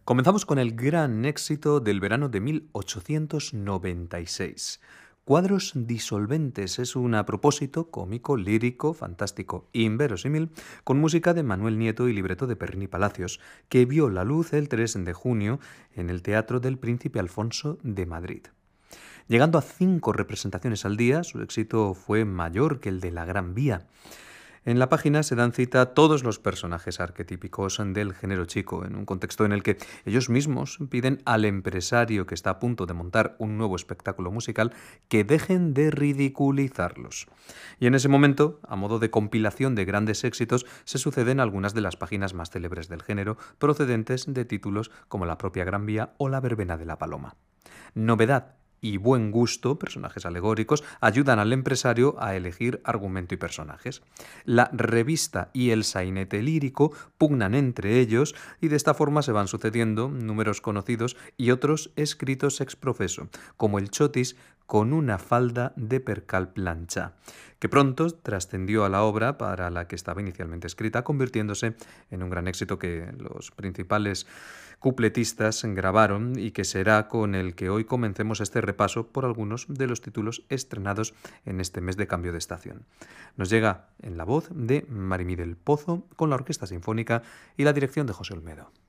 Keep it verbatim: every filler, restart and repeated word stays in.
Comenzamos con el gran éxito del verano de mil ochocientos noventa y seis. Cuadros disolventes es un a propósito cómico, lírico, fantástico, inverosímil, con música de Manuel Nieto y libreto de Perrini Palacios, que vio la luz el tres de junio en el Teatro del Príncipe Alfonso de Madrid. Llegando a cinco representaciones al día, su éxito fue mayor que el de La Gran Vía. En la página se dan cita a todos los personajes arquetípicos del género chico, en un contexto en el que ellos mismos piden al empresario que está a punto de montar un nuevo espectáculo musical que dejen de ridiculizarlos. Y en ese momento, a modo de compilación de grandes éxitos, se suceden algunas de las páginas más célebres del género, procedentes de títulos como La propia Gran Vía o La verbena de la Paloma. Novedad y buen gusto, personajes alegóricos, ayudan al empresario a elegir argumento y personajes. La revista y el sainete lírico pugnan entre ellos y de esta forma se van sucediendo números conocidos y otros escritos ex profeso, como el Chotis con una falda de percal plancha, que pronto trascendió a la obra para la que estaba inicialmente escrita, convirtiéndose en un gran éxito que los principales cupletistas grabaron y que será con el que hoy comencemos este repaso por algunos de los títulos estrenados en este mes de cambio de estación. Nos llega en la voz de Marimí del Pozo con la Orquesta Sinfónica y la dirección de José Olmedo.